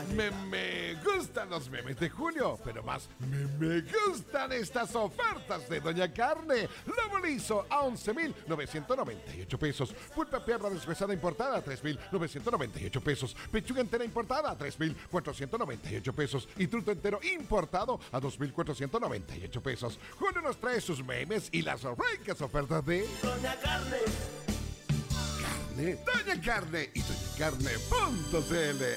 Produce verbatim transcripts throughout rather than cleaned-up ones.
Me, me gustan los memes de julio, pero más me, me gustan estas ofertas de Doña Carne. Lomo liso a once mil novecientos noventa y ocho pesos. Pulpa perra deshuesada importada a tres mil novecientos noventa y ocho pesos. Pechuga entera importada a tres mil cuatrocientos noventa y ocho pesos. Y truto entero importado a dos mil cuatrocientos noventa y ocho pesos. Julio nos trae sus memes y las ricas ofertas de Doña Carne. Carne, Doña Carne y doña carne punto c l.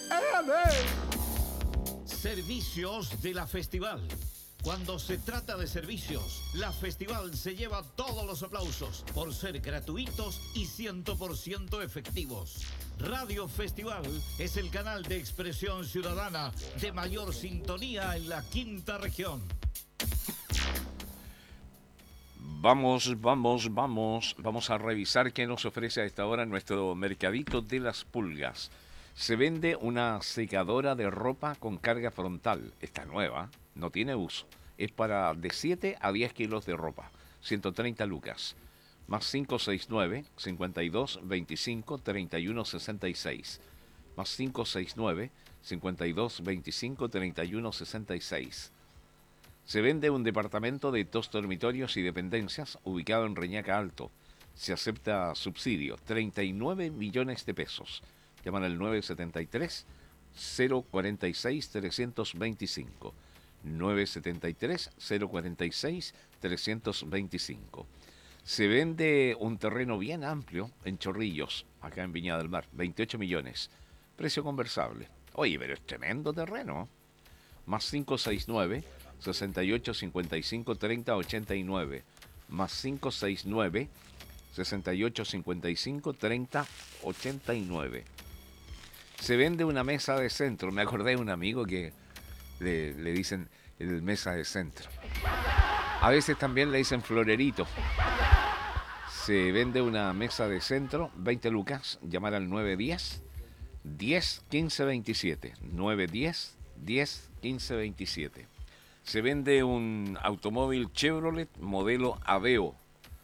¡Ale! Servicios de la Festival. Cuando se trata de servicios, la Festival se lleva todos los aplausos por ser gratuitos y cien por ciento efectivos. Radio Festival es el canal de expresión ciudadana de mayor sintonía en la quinta región. Vamos, vamos, vamos, vamos a revisar qué nos ofrece a esta hora nuestro mercadito de las pulgas. Se vende una secadora de ropa con carga frontal. Está nueva, no tiene uso. Es para de siete a diez kilos de ropa. ciento treinta lucas. Más cinco seis nueve, cincuenta y dos, veinticinco, treinta y uno, sesenta y seis. Más cinco seis nueve, cincuenta y dos, veinticinco, treinta y uno, sesenta y seis. Se vende un departamento de dos dormitorios y dependencias ubicado en Reñaca Alto. Se acepta subsidio, treinta y nueve millones de pesos. Llaman al nueve siete tres, cero cuatro seis, tres dos cinco. nueve siete tres, cero cuatro seis, tres dos cinco. Se vende un terreno bien amplio en Chorrillos, acá en Viña del Mar, veintiocho millones. Precio conversable. Oye, pero es tremendo terreno. Más cinco seis nueve, sesenta y ocho, cincuenta y cinco, treinta, ochenta y nueve. Más cinco seis nueve, sesenta y ocho, cincuenta y cinco, treinta, ochenta y nueve. Se vende una mesa de centro. Me acordé de un amigo que le, le dicen el mesa de centro. A veces también le dicen florerito. Se vende una mesa de centro, veinte lucas. Llamar al nueve diez, diez, quince, veintisiete. nueve diez, diez, quince, veintisiete. Se vende un automóvil Chevrolet modelo Aveo.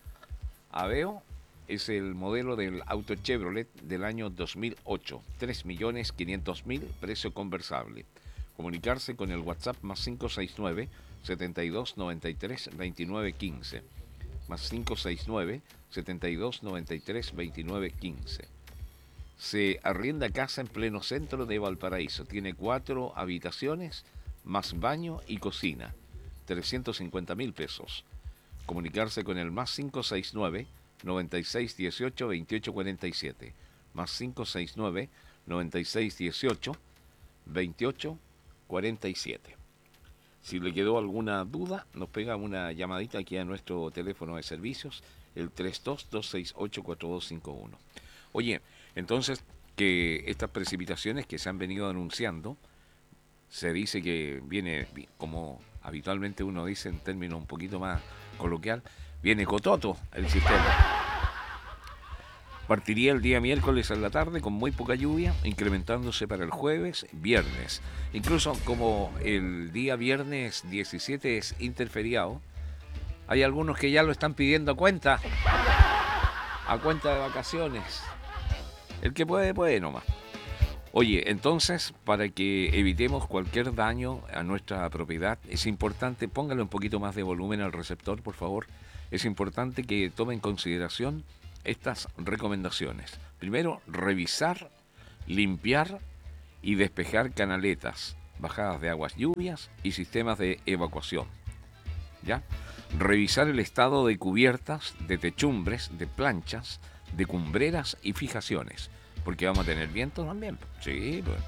Aveo es el modelo del auto Chevrolet del año dos mil ocho. tres millones quinientos mil, precio conversable. Comunicarse con el WhatsApp más cinco seis nueve, setenta y dos, noventa y tres, veintinueve, quince. Más cinco seis nueve, setenta y dos, noventa y tres, veintinueve, quince. Se arrienda casa en pleno centro de Valparaíso. Tiene cuatro habitaciones, más baño y cocina. trescientos cincuenta mil pesos. Comunicarse con el más cinco seis nueve, noventa y seis dieciocho, veintiocho cuarenta y siete. Más cinco seis nueve, noventa y seis dieciocho, veintiocho cuarenta y siete. Si le quedó alguna duda, nos pega una llamadita aquí a nuestro teléfono de servicios, el tres dos, dos seis ocho, cuatro dos cinco uno. Oye, entonces, que estas precipitaciones que se han venido anunciando, se dice que viene, como habitualmente uno dice en términos un poquito más coloquial, viene cototo el sistema. Partiría el día miércoles en la tarde con muy poca lluvia, incrementándose para el jueves, viernes. Incluso como el día viernes diecisiete es interferiado, hay algunos que ya lo están pidiendo a cuenta, a cuenta de vacaciones. El que puede, puede nomás. Oye, entonces, para que evitemos cualquier daño a nuestra propiedad, es importante, póngale un poquito más de volumen al receptor, por favor. Es importante que tome en consideración estas recomendaciones. Primero, revisar, limpiar y despejar canaletas, bajadas de aguas lluvias y sistemas de evacuación. ¿Ya? Revisar el estado de cubiertas, de techumbres, de planchas, de cumbreras y fijaciones. Porque vamos a tener viento también. Sí, pues.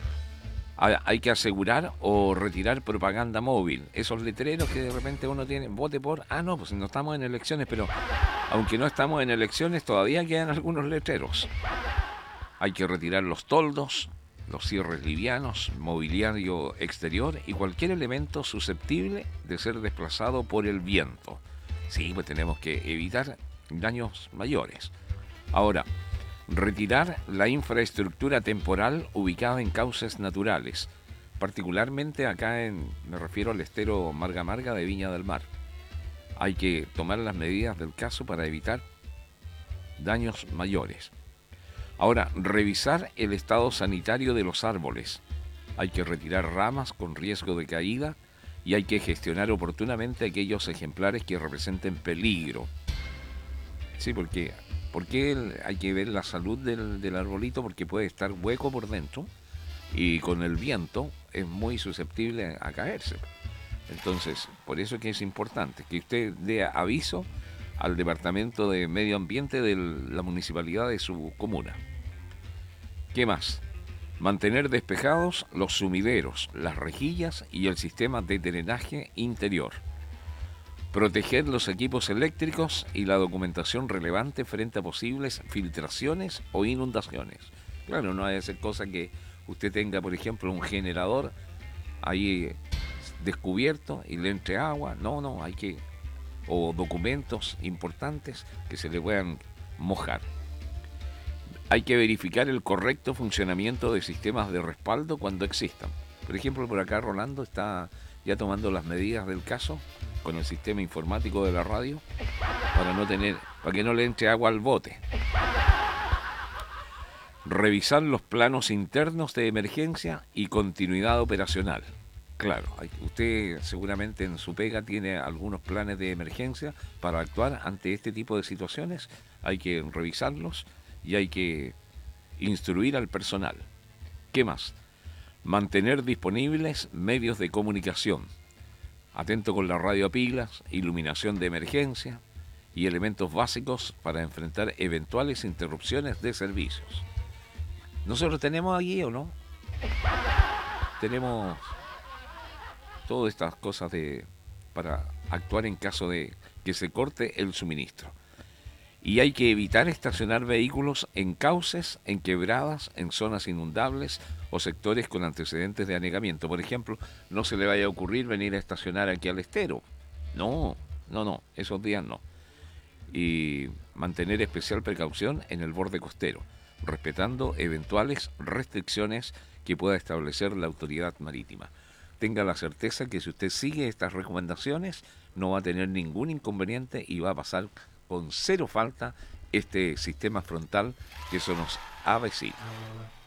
Hay que asegurar o retirar propaganda móvil. Esos letreros que de repente uno tiene, vote por... Ah, no, pues no estamos en elecciones, pero aunque no estamos en elecciones, todavía quedan algunos letreros. Hay que retirar los toldos, los cierres livianos, mobiliario exterior y cualquier elemento susceptible de ser desplazado por el viento. Sí, pues tenemos que evitar daños mayores. Ahora, retirar la infraestructura temporal ubicada en cauces naturales, particularmente acá en, me refiero al estero Marga Marga de Viña del Mar. Hay que tomar las medidas del caso para evitar daños mayores. Ahora, revisar el estado sanitario de los árboles. hay que retirar ramas con riesgo de caída y hay que gestionar oportunamente aquellos ejemplares que representen peligro. Sí, porque, porque el- hay que ver la salud del, del arbolito porque puede estar hueco por dentro y con el viento es muy susceptible a caerse. Entonces, por eso es que es importante que usted dé aviso al Departamento de Medio Ambiente de la municipalidad de su comuna. ¿Qué más? Mantener despejados los sumideros, las rejillas y el sistema de drenaje interior. Proteger los equipos eléctricos y la documentación relevante frente a posibles filtraciones o inundaciones. Claro, no hay que ser cosa que usted tenga, por ejemplo, un generador ahí descubierto y le entre agua. No, no, hay que... o documentos importantes que se le puedan mojar. Hay que verificar el correcto funcionamiento de sistemas de respaldo cuando existan. Por ejemplo, por acá Rolando está ya tomando las medidas del caso con el sistema informático de la radio para no tener, para que no le entre agua al bote. Revisar los planos internos de emergencia y continuidad operacional. Claro, hay- usted seguramente en su pega tiene algunos planes de emergencia para actuar ante este tipo de situaciones. Hay que revisarlos y hay que instruir al personal. ¿Qué más? Mantener disponibles medios de comunicación. Atento con la radio a pilas, iluminación de emergencia y elementos básicos para enfrentar eventuales interrupciones de servicios. Nosotros tenemos allí, ¿o no? Tenemos todas estas cosas de para actuar en caso de que se corte el suministro. Y hay que evitar estacionar vehículos en cauces, en quebradas, en zonas inundables o sectores con antecedentes de anegamiento. Por ejemplo, no se le vaya a ocurrir venir a estacionar aquí al estero. No, no, no, esos días no. Y mantener especial precaución en el borde costero, respetando eventuales restricciones que pueda establecer la autoridad marítima. Tenga la certeza que si usted sigue estas recomendaciones no va a tener ningún inconveniente y va a pasar con cero falta este sistema frontal que eso nos avecina.